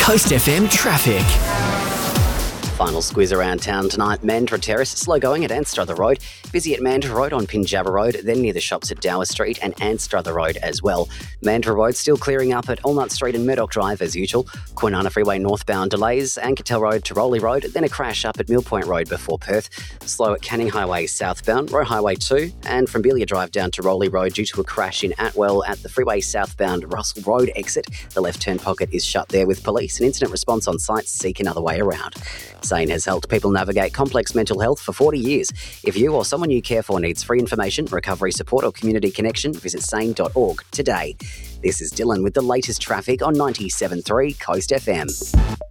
Coast FM traffic. Final squeeze around town tonight. Mandurah Terrace, slow going at Anstruther Road. Busy at Mandurah Road on Pinjabba Road, then near the shops at Dower Street and Anstruther Road as well. Mandurah Road still clearing up at Allnut Street and Murdoch Drive as usual. Kwinana Freeway northbound delays. Ankertel Road to Rowley Road, then a crash up at Mill Point Road before Perth. Slow at Canning Highway southbound, Roe Highway 2 and from Belia Drive down to Rowley Road due to a crash in Atwell at the freeway southbound Russell Road exit. The left turn pocket is shut there with police. An incident response on site. Seek another way around. SANE has helped people navigate complex mental health for 40 years. If you or someone you care for needs free information, recovery support or community connection, visit sane.org today. This is Dylan with the latest traffic on 97.3 Coast FM.